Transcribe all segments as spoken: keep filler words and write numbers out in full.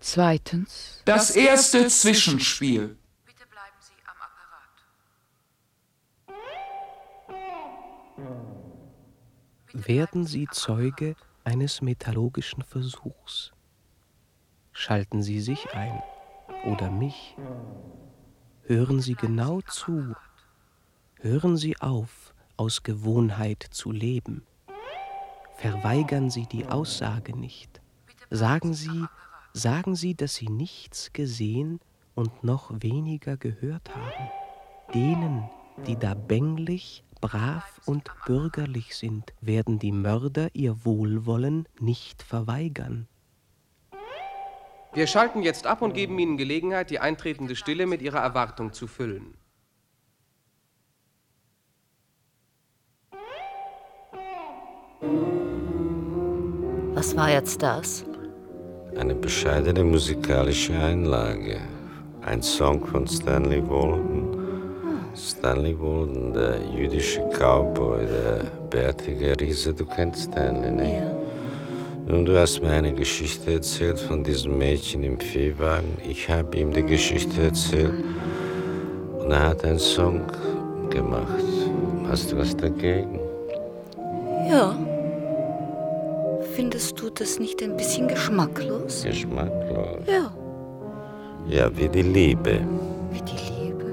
Zweitens. Das erste Zwischenspiel. Bitte bleiben Sie am Apparat. Werden Sie Zeuge eines metallurgischen Versuchs. Schalten Sie sich ein oder mich. Hören Sie genau zu. Hören Sie auf, aus Gewohnheit zu leben. Verweigern Sie die Aussage nicht. Sagen Sie, sagen Sie, dass Sie nichts gesehen und noch weniger gehört haben. Denen, die da bänglich, brav und bürgerlich sind, werden die Mörder ihr Wohlwollen nicht verweigern. Wir schalten jetzt ab und geben Ihnen Gelegenheit, die eintretende Stille mit Ihrer Erwartung zu füllen. Was war jetzt das? Eine bescheidene musikalische Einlage. Ein Song von Stanley Walden. Stanley Walden, der jüdische Cowboy, der bärtige Riese. Du kennst Stanley, ne? Ja. Nun, du hast mir eine Geschichte erzählt von diesem Mädchen im Viehwagen. Ich habe ihm die Geschichte erzählt und er hat einen Song gemacht. Hast du was dagegen? Ja. Findest du das nicht ein bisschen geschmacklos? Geschmacklos? Ja. Ja, wie die Liebe. Wie die Liebe?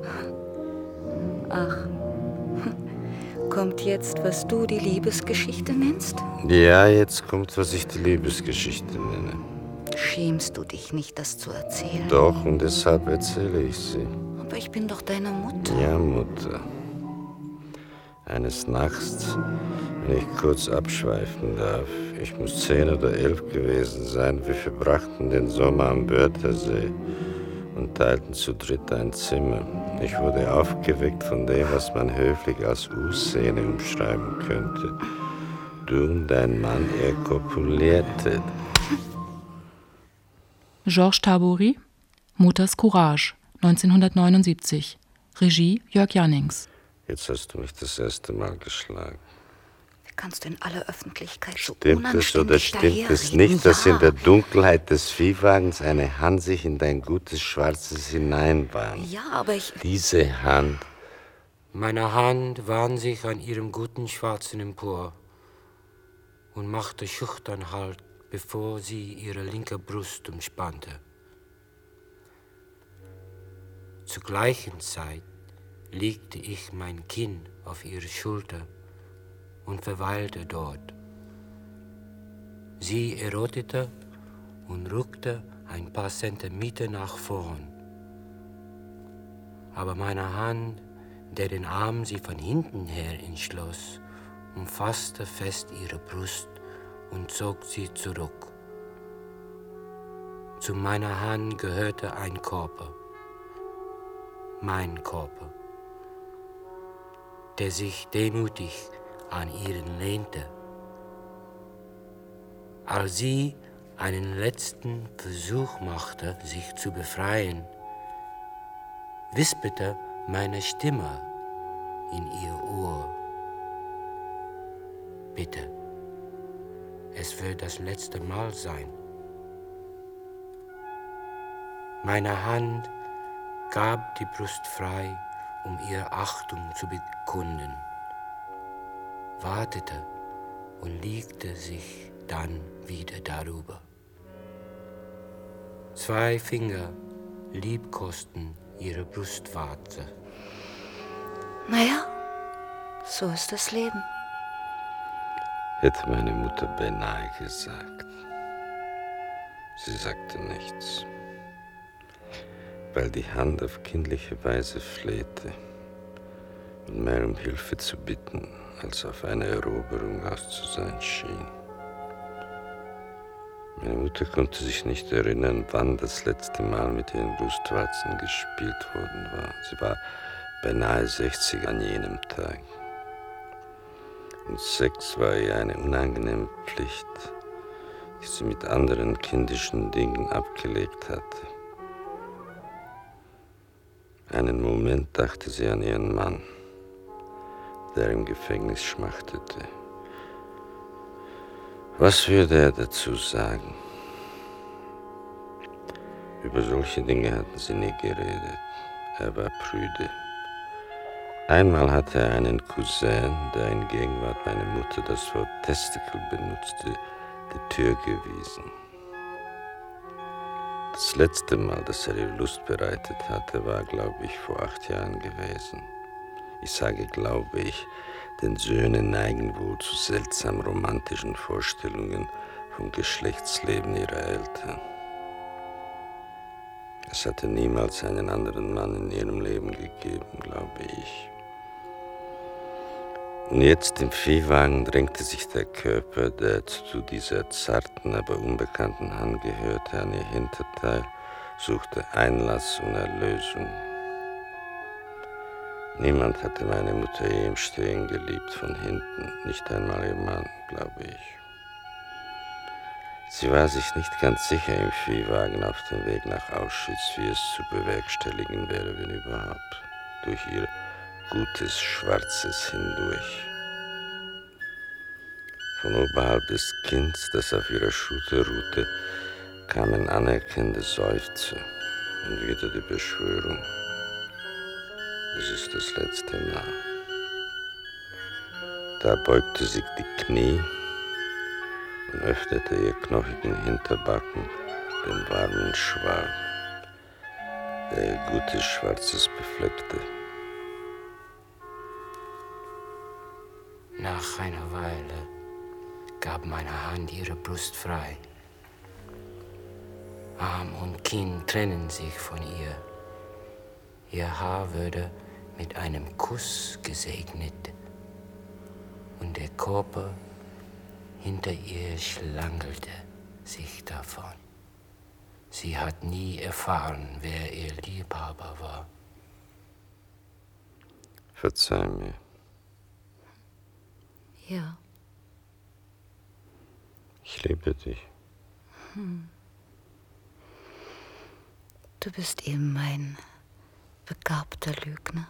Ach, kommt jetzt, was du die Liebesgeschichte nennst? Ja, jetzt kommt, was ich die Liebesgeschichte nenne. Schämst du dich nicht, das zu erzählen? Doch, und deshalb erzähle ich sie. Aber ich bin doch deine Mutter. Ja, Mutter. Eines Nachts, wenn ich kurz abschweifen darf, ich muss zehn oder elf gewesen sein, wir verbrachten den Sommer am Wörthersee und teilten zu dritt ein Zimmer. Ich wurde aufgeweckt von dem, was man höflich als U-Szene umschreiben könnte. Du und dein Mann, ihr kopuliertet. Georges Tabori, Mutters Courage, neunzehnhundertneunundsiebzig. Regie Jörg Jannings. Jetzt hast du mich das erste Mal geschlagen. Wie kannst du in aller Öffentlichkeit so Stimmt es oder unanständig stimmt es daherreden? nicht, dass Ja. in der Dunkelheit des Viehwagens eine Hand sich in dein gutes Schwarzes hineinbahnt? Ja, aber ich... Diese Hand. Meine Hand wand sich an ihrem guten Schwarzen empor und machte schüchtern Halt, bevor sie ihre linke Brust umspannte. Zur gleichen Zeit legte ich mein Kinn auf ihre Schulter und verweilte dort. Sie errötete und rückte ein paar Zentimeter nach vorn. Aber meine Hand, der den Arm sie von hinten her entschloss, umfasste fest ihre Brust und zog sie zurück. Zu meiner Hand gehörte ein Körper, mein Körper, der sich demütig an ihren lehnte. Als sie einen letzten Versuch machte, sich zu befreien, wisperte meine Stimme in ihr Ohr. Bitte, es wird das letzte Mal sein. Meine Hand gab die Brust frei, um ihre Achtung zu bekunden, wartete und legte sich dann wieder darüber. Zwei Finger liebkosten ihre Brustwarze. Naja, so ist das Leben. Hätte meine Mutter beinahe gesagt. Sie sagte nichts, weil die Hand auf kindliche Weise flehte und mehr um Hilfe zu bitten, als auf eine Eroberung aus zu sein schien. Meine Mutter konnte sich nicht erinnern, wann das letzte Mal mit ihren Brustwarzen gespielt worden war. Sie war beinahe sechzig an jenem Tag. Und Sex war ihr eine unangenehme Pflicht, die sie mit anderen kindischen Dingen abgelegt hatte. Einen Moment dachte sie an ihren Mann, der im Gefängnis schmachtete. Was würde er dazu sagen? Über solche Dinge hatten sie nie geredet. Er war prüde. Einmal hatte er einen Cousin, der in Gegenwart meiner Mutter das Wort Testicle benutzte, die Tür gewiesen. Das letzte Mal, dass er ihr Lust bereitet hatte, war, glaube ich, vor acht Jahren gewesen. Ich sage, glaube ich, denn Söhne neigen wohl zu seltsam romantischen Vorstellungen vom Geschlechtsleben ihrer Eltern. Es hatte niemals einen anderen Mann in ihrem Leben gegeben, glaube ich. Und jetzt im Viehwagen drängte sich der Körper, der zu dieser zarten, aber unbekannten Hand gehörte, an ihr Hinterteil, suchte Einlass und Erlösung. Niemand hatte meine Mutter je im Stehen geliebt, von hinten, nicht einmal ihr Mann, glaube ich. Sie war sich nicht ganz sicher im Viehwagen auf dem Weg nach Auschwitz, wie es zu bewerkstelligen wäre, wenn überhaupt, durch ihr gutes Schwarzes hindurch. Von oberhalb des Kinns, das auf ihrer Schulter ruhte, kamen anerkennende Seufzer und wieder die Beschwörung. Es ist das letzte Mal. Da beugte sie die Knie und öffnete ihr knochigen Hinterbacken den warmen Schwall, der ihr gutes Schwarzes befleckte. Nach einer Weile gab meine Hand ihre Brust frei. Arm und Kinn trennen sich von ihr. Ihr Haar würde mit einem Kuss gesegnet und der Körper hinter ihr schlangelte sich davon. Sie hat nie erfahren, wer ihr Liebhaber war. Verzeih mir. Ja. Ich liebe dich. Hm. Du bist eben ein begabter Lügner.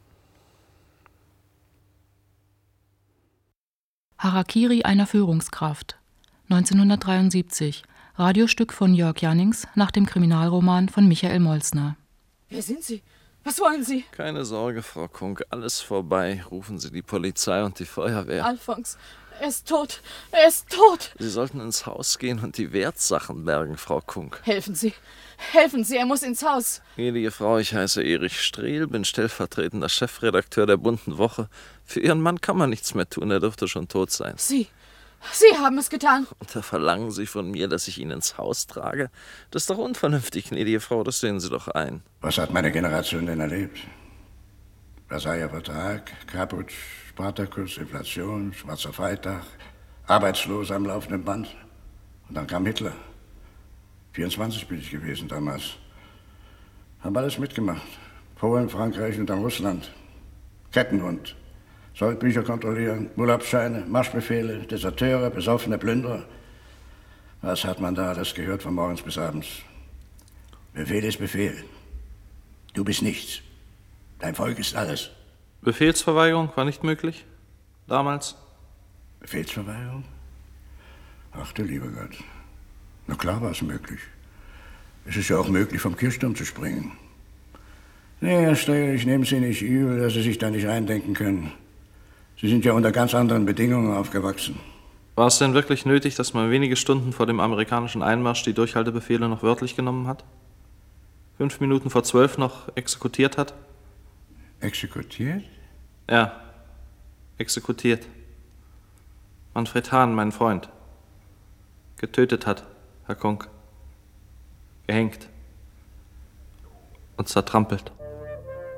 Harakiri einer Führungskraft. neunzehnhundertdreiundsiebzig. Radiostück von Jörg Jannings nach dem Kriminalroman von Michael Molzner. Wer sind Sie? Was wollen Sie? Keine Sorge, Frau Kunk, alles vorbei. Rufen Sie die Polizei und die Feuerwehr. Alfons, er ist tot. Er ist tot. Sie sollten ins Haus gehen und die Wertsachen bergen, Frau Kunk. Helfen Sie. Helfen Sie, er muss ins Haus. Gnädige Frau, ich heiße Erich Strehl, bin stellvertretender Chefredakteur der Bunten Woche. Für Ihren Mann kann man nichts mehr tun, er dürfte schon tot sein. Sie, Sie haben es getan. Und da verlangen Sie von mir, dass ich ihn ins Haus trage? Das ist doch unvernünftig, gnädige Frau, das sehen Sie doch ein. Was hat meine Generation denn erlebt? Versailler Vertrag, Caput, Spartacus, Inflation, Schwarzer Freitag, arbeitslos am laufenden Band. Und dann kam Hitler. vierundzwanzig bin ich gewesen damals. Haben alles mitgemacht. Polen, Frankreich und dann Russland. Kettenhund. Soldbücher kontrollieren, Urlaubsscheine, Marschbefehle, Deserteure, besoffene Plünderer. Was hat man da alles gehört von morgens bis abends? Befehl ist Befehl. Du bist nichts. Dein Volk ist alles. Befehlsverweigerung war nicht möglich? Damals? Befehlsverweigerung? Ach du lieber Gott. Na klar war es möglich. Es ist ja auch möglich, vom Kirchturm zu springen. Nee, Herr Strehl, ich nehme Sie nicht übel, dass Sie sich da nicht eindenken können. Sie sind ja unter ganz anderen Bedingungen aufgewachsen. War es denn wirklich nötig, dass man wenige Stunden vor dem amerikanischen Einmarsch die Durchhaltebefehle noch wörtlich genommen hat? Fünf Minuten vor zwölf noch exekutiert hat? Exekutiert? Ja, exekutiert. Manfred Hahn, mein Freund. Getötet hat, Herr Kunk. Gehängt. Und zertrampelt.